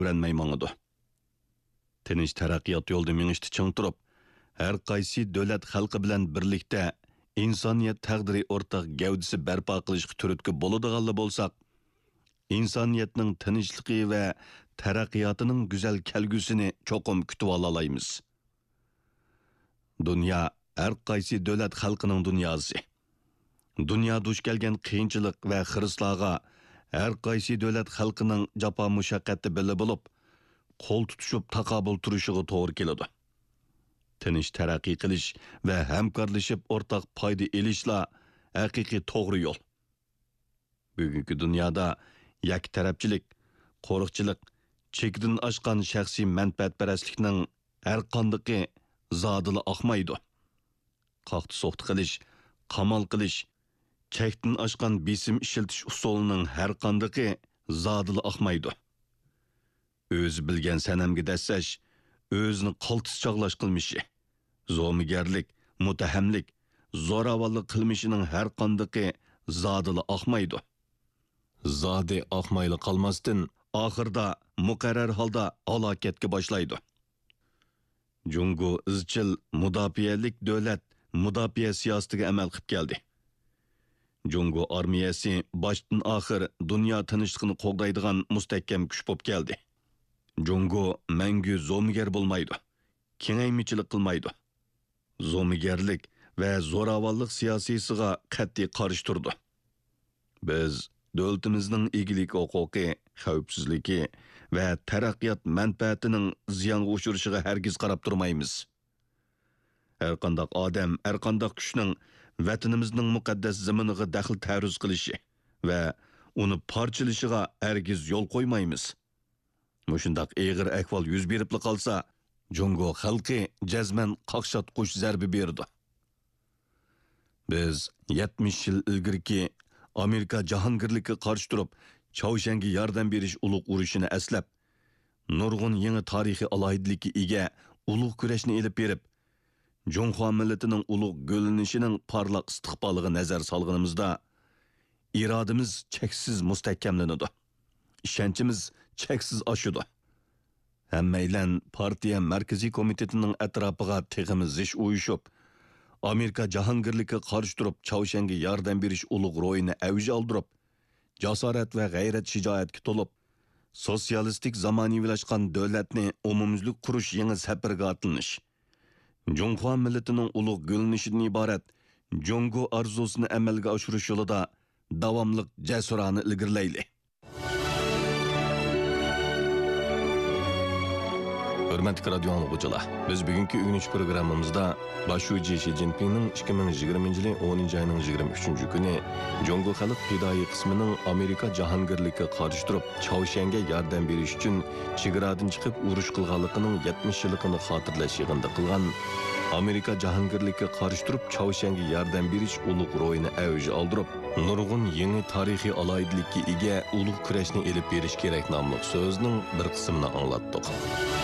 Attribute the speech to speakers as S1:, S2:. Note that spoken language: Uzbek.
S1: öğrenmey maňydy. Tinç taraqqiyat ýolda meňişdi çyň turup, her qaysi döwlet halky bilen birlikde insanyet taqdiri ortak gäwdisi berpa qilishga türütki boladiganly bolsak, insanyetning tinchlygy we taraqqiyatynyň güzel kelgüsini çoqum kütüp alalaymyz. Dünya her qaysi döwlet halkynyň dünýasy. Dünya duş kelgen kıyınçılık ve hırslarga her qaysi döwlet halkynyň japa muşaqqatı bile bolup, kol tutuşup takabul turuşuga toğry keledi. Tinç tarakki qilish ve hemkarlaşıp ortak payda elişla haqiqiy toğry yol. Bugünkü dünyada yak tarapçilik, qoruqçilik, çekidin aşqan şahsi menfaatparastlikning her qandıqı zadyly aqmaydy. Qaqti soqti qilish, qamal qilish, çekdin aşqan besim işiltish usulining her qandıqı zadyly aqmaydy. Özü bilgen senemge dessaş, özünü qaltis çağlaş qilmishi, zomigerlik, mutahemlik, zoravallık qilmishining her qandıqı zadyly aqmaydy. Zadi aqmaylı qalmasdin, ahırda muqarrar halda halaketke başlaydı. Jungo izchil mudafiyelik dövlet mudafiye siyasetiga amal qilib keldi. Jungo armiyasi başdan ahir dünya tinchligini qo'g'daydigan mustahkam kuch bo'lib keldi. Jungo mangu zomiger bo'lmaydi, kengaymichilik qilmaydi. Zomigerlik ve zoravallık siyasisiga qat'iy qarshi turdi. Biz dövlətimizning egilik huquqi, xavfsizligi ve taraqqiyot manfaatining ziyonga uçurışıga hergiz qarab turmaymiz. Her qandaq odam, her qandaq kuchning vatanimizning muqaddas zaminiga daxl taruz qilishi ve uni parchalashiga hergiz yo'l qo'ymaymiz. Mushundaq eg'ir ahvol yuz berib qolsa, Jungo xalqi jazman qaqshatqush zarbi berdi. Biz 70 yil ilgirki Amerika jahongirlikka qarshi turib, Chawshanga yordam berish ulug' urushini aslab, nurg'un yangi tarixiy alohidlikka ega ulug' kurashni elib berib, Jonghua millatining ulug' g'o'linishining parlaq istiqboliga nazar solganimizda, irodamiz cheksiz mustahkamlanadi. Ishonchimiz cheksiz oshadi. Hammaylan partiya markaziy komitetining atrofiga tegimiz zish uyushib, Amerika jahongirlikka qarshi turib Chawshanga yordam berish ulug' ro'yini avj oldirib, jasorat va g'ayrat shijoatga to'lib, sotsialistik zamonaviylashgan davlatni umumyuzlik qurish yangi safarga atlanish, Jonghua millatining ulug' g'o'linishidan iborat Jongo arzusini amalga oshirish yo'lida davomli jasurona ilgirlayli. Hürmetli radyo anlıqıcılar, biz bugünkü ünlü programımızda Başuji Xi Jinping'nin 2020 yılı 10. ayının 23. günü Jongo Xalq Fidayi qismining Amerika jahongirlikka qarshi turib Chawshanga yordam berish uchun chegaradan chiqib urush qilganligining 70 yilligini xotirlash yig'inida qilgan Amerika jahongirlikka qarshi turib Chawshanga yordam berish ulug' ro'yini avj oldirib, nurg'un yangi tarixiy alohidlikka ega ulug' kurashni elib berish kerak nomli so'zning bir qismini anglatdik.